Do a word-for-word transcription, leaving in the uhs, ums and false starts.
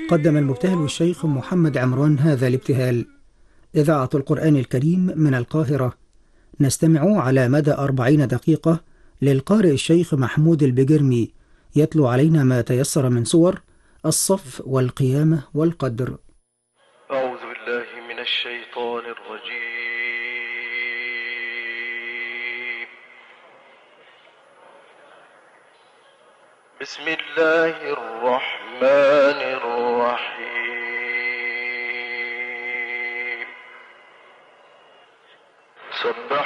قدم المبتهل الشيخ محمد عمران هذا الابتهال. إذاعة القرآن الكريم من القاهرة. نستمع على مدى أربعين دقيقة للقارئ الشيخ محمود البجرمي يتلو علينا ما تيسر من سور الصف والقيامة والقدر. أعوذ بالله من الشيطان الرجيم. بسم الله الرحمن الرحيم. سبح